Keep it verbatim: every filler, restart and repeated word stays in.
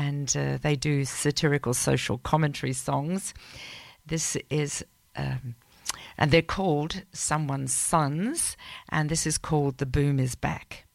and uh, they do satirical social commentary songs. This is, um, and they're called Someone's Sons, and this is called The Boom Is Back.